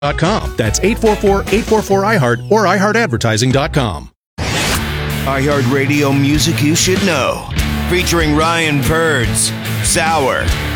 That's 844-844-iHeart or iHeartAdvertising.com. iHeartRadio music you should know. Featuring Ryan Birds, Sour,